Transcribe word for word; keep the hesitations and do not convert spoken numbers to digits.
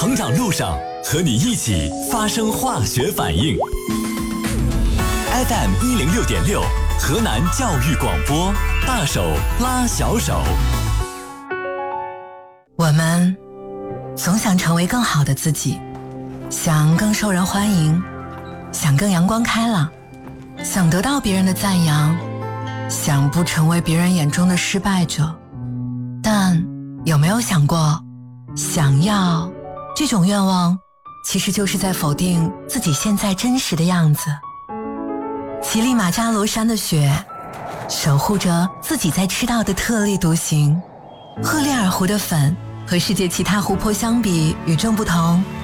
成长路上，和你一起发生化学反应。F M 一零六点六，河南教育广播，大手拉小手。 我们总想成为更好的自己，想更受人欢迎，想更阳光开朗，想得到别人的赞扬，想不成为别人眼中的失败者。但有没有想过，想要这种愿望其实就是在否定自己现在真实的样子。乞力马扎罗山的雪守护着自己在赤道的特立独行，赫列尔湖的粉和世界其他湖泊相比与众不同，